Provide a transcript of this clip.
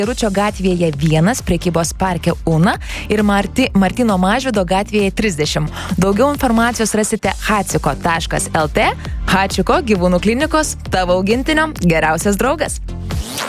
Ručio gatvėje 1, prekybos parke Una ir Martyno Mažvydo gatvėje 30. Daugiau informacijos rasite haciko.lt. Haciko gyvūnų klinikos, tavo augintinio geriausias draugas.